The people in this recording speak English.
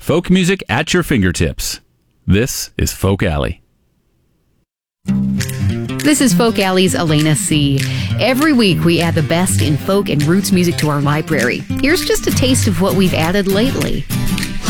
Folk music at your fingertips. This is Folk Alley. This is Folk Alley's Elena C. Every week we add the best in folk and roots music to our library. Here's just a taste of what we've added lately.